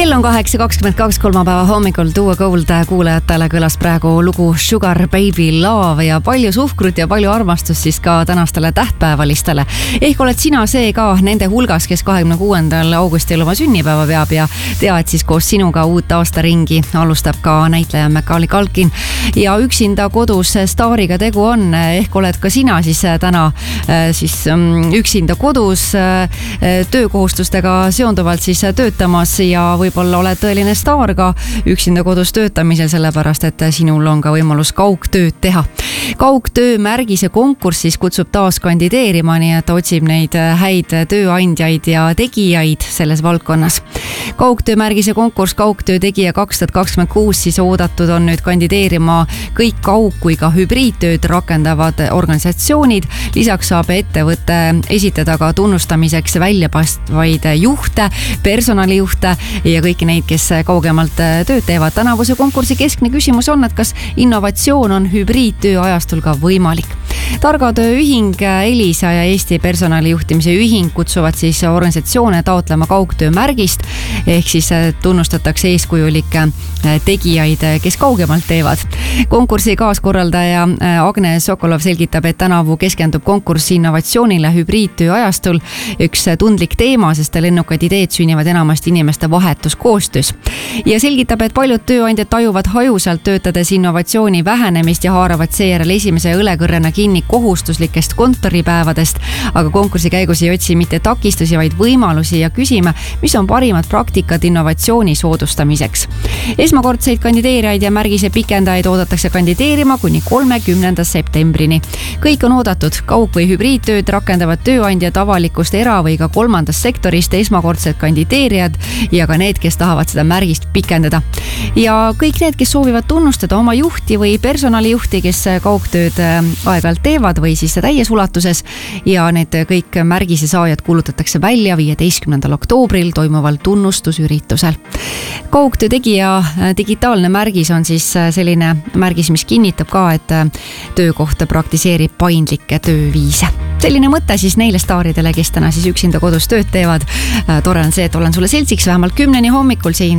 Kell on 8:22 kolmapäeva hommikul Duo Gold kuulajatele kõlas praegu lugu Sugar Baby Love ja palju suhkrut ja palju armastust siis ka tänastele tähtpäevalistele. Ehk oled sina see ka nende hulgas, kes 26. augustil oma sünnipäeva peab ja tea, et siis koos sinuga uut aastaringi alustab ka näitleja Macaulay Culkin ja üksinda kodus staariga tegu on. Ehk oled ka sina siis täna siis üksinda kodus töökohustustega seonduvalt siis töötamas ja võib-olla oled tõeline staar ka üksinda kodus töötamisel, sellepärast et sinul on ka võimalus kaugtööd teha. Kaugtöö märgise konkurss siis kutsub taas kandideerima, nii et otsib neid häid tööandjaid ja tegijaid selles valdkonnas. Kaugtöö märgise konkurss Kaugtöö tegija 2026 siis oodatud on nüüd kandideerima kõik kaug- kui ka hübriidtööd rakendavad organisatsioonid. Lisaks saab ettevõte esitada ka tunnustamiseks väljapastvaid juhte, personalijuhte ja kõiki neid, kes kaugemalt tööd teevad. Tänavuse konkursi keskne küsimus on, et kas innovatsioon on hübriidtöö ajastul ka võimalik. Targa tööühing Elisa ja Eesti personalijuhtimise ühing kutsuvad siis organisatsioone taotlema kaugtöö märgist, ehk siis tunnustatakse eeskujulikke tegijaid, kes kaugemalt teevad. Konkursi kaaskorraldaja Agne Sokolov selgitab, et tänavu keskendub konkurss innovatsioonile hübriidtöö ajastul. Üks tundlik teema, sest lennukad ideed sünnivad enamasti inimeste vahetus koostöös. Ja selgitab, et paljud tööandjad tajuvad hajusalt töötades innovatsiooni vähenemist ja haaravad seejärel esimese õlekõrrena kinni kohustuslikest kontoripäevadest, aga konkursi käigus ei otsi mitte takistusi, vaid võimalusi ja küsime, mis on parimad praktikad innovatsiooni soodustamiseks. Esmakordseid kandideerijaid ja märgise pikendajaid oodatakse kandideerima kuni 30. septembrini. Kõik on oodatud, kaug- või hübriidtööd rakendavad tööandjad avalikust era- või ka kolmandast sektorist, esmakordsed kandideerijad ja ka need, kes tahavad seda märgist pikendada. Ja kõik need, kes soovivad tunnustada oma juhti või personalijuhti, kes kaugtööd aeg-ajalt teevad või siis täies ulatuses ja need kõik märgise saajad kuulutatakse välja 15. oktoobril toimuval tunnustusüritusel. Kaugtöö tegija digitaalne märgis on siis selline märgis, mis kinnitab ka, et töökoht praktiseerib paindlikke tööviise. Selline mõte siis neile staaridele, kes täna siis üksinda kodus tööd teevad. Tore on see, et olen sulle seltsiks vähemalt 10 hommikul siin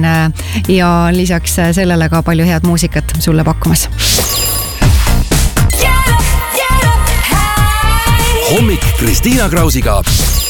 ja lisaks sellele ka palju head muusikat sulle pakkumas. Hommik Kristiina Krausiga.